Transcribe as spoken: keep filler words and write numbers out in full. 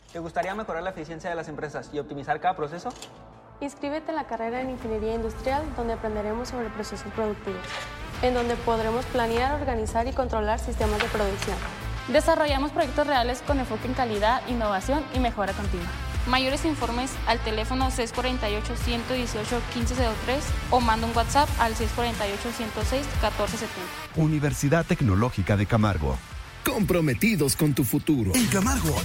¿Te gustaría mejorar la eficiencia de las empresas y optimizar cada proceso? Inscríbete en la carrera en Ingeniería Industrial, donde aprenderemos sobre procesos productivos, en donde podremos planear, organizar y controlar sistemas de producción. Desarrollamos proyectos reales con enfoque en calidad, innovación y mejora continua. Mayores informes al teléfono seis cuatro ocho, uno uno ocho, uno cinco cero tres o manda un WhatsApp al seis cuatro ocho, uno cero seis, uno cuatro siete cero. Universidad Tecnológica de Camargo. Comprometidos con tu futuro. En Camargo